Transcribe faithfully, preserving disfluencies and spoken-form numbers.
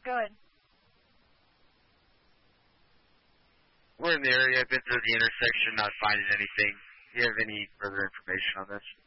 Good. We're in the area. I've been through the intersection, not finding anything. Do you have any further information on this?